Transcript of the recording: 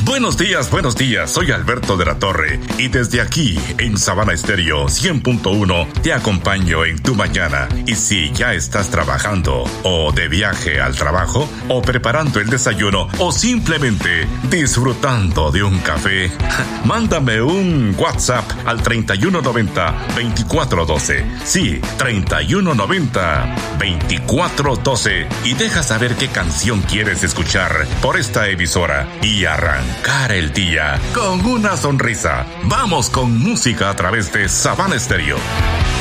Buenos días, soy Alberto de la Torre y desde aquí en Sabana Estéreo 100.1 te acompaño en tu mañana. Y si ya estás trabajando o de viaje al trabajo o preparando el desayuno o simplemente disfrutando de un café, mándame un WhatsApp al 3190-2412. Sí, 3190-2412 y deja saber qué canción quieres escuchar por esta emisora y arrancar el día con una sonrisa. Vamos con música a través de Sabana Estéreo.